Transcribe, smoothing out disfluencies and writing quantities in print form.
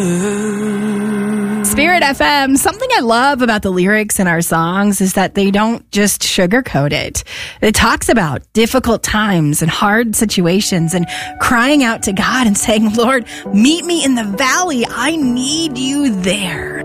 Spirit FM, something I love about the lyrics in our songs is that they don't just sugarcoat it. It talks about difficult times and hard situations and crying out to God and saying, Lord, meet me in the valley. I need you there.